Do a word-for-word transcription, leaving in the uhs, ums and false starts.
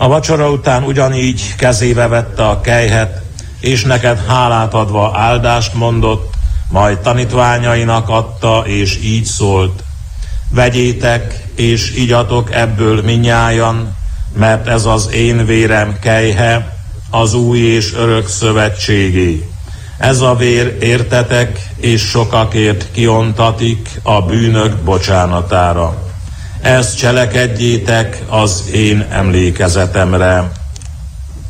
A vacsora után ugyanígy kezébe vette a kelyhet, és neked hálát adva áldást mondott, majd tanítványainak adta, és így szólt: vegyétek, és igyatok ebből minnyájan, mert ez az én vérem kelyhe, az új és örök szövetségé. Ez a vér értetek, és sokakért kiontatik a bűnök bocsánatára. Ezt cselekedjétek az én emlékezetemre.